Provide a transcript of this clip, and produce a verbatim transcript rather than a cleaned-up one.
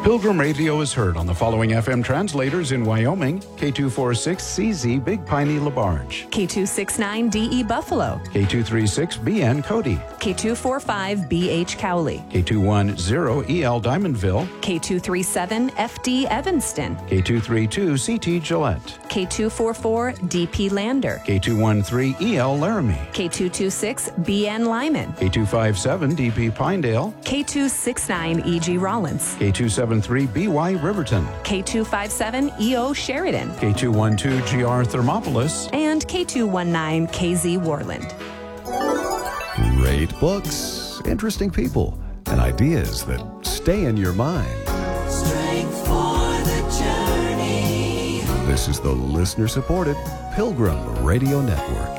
Pilgrim Radio is heard on the following F M translators in Wyoming: K two forty-six C Z Big Piney LaBarge, K two sixty-nine D E Buffalo, K two thirty-six B N Cody, K two forty-five B H Cowley, K two ten E L Diamondville, K two thirty-seven F D Evanston, K two thirty-two C T Gillette, K two forty-four D P Lander, K two thirteen E L Laramie, K two twenty-six B N Lyman, K two fifty-seven D P Pinedale, K two sixty-nine E G Rollins, K two seventy-three B Y Riverton, K two fifty-seven E O Sheridan, K two twelve G R Thermopolis, and K two nineteen K Z Worland. Great books, interesting people, and ideas that stay in your mind. Strength for the journey. This is the listener-supported Pilgrim Radio Network.